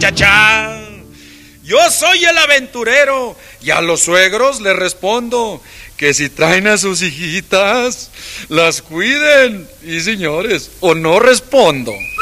Chachá. Yo soy el aventurero y a los suegros les respondo que si traen a sus hijitas, las cuiden. Y señores, o no respondo.